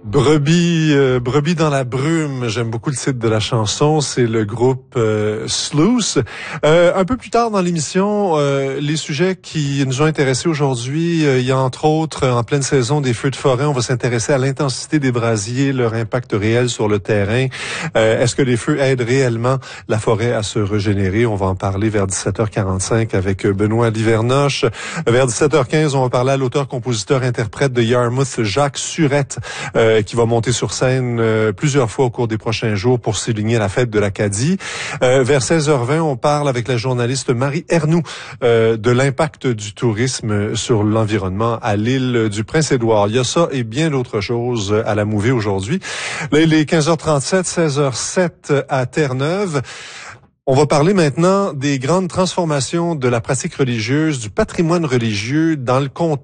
Brebis dans la brume, j'aime beaucoup le titre de la chanson, c'est le groupe Sluice. Un peu plus tard dans l'émission, les sujets qui nous ont intéressés aujourd'hui, il y a entre autres, en pleine saison des feux de forêt, on va s'intéresser à l'intensité des brasiers, leur impact réel sur le terrain. Est-ce que les feux aident réellement la forêt à se régénérer? On va en parler vers 17h45 avec Benoît Livernoche. Vers 17h15, on va parler à l'auteur, compositeur, interprète de Yarmouth, Jacques Surette, qui va monter sur scène plusieurs fois au cours des prochains jours pour souligner la fête de l'Acadie. Vers 16h20, on parle avec la journaliste Marie Ernoult de l'impact du tourisme sur l'environnement à l'île du Prince-Édouard. Il y a ça et bien d'autres choses à la Mouvée aujourd'hui. Là, il est 15h37, 16h07 à Terre-Neuve. On va parler maintenant des grandes transformations de la pratique religieuse, du patrimoine religieux dans le contexte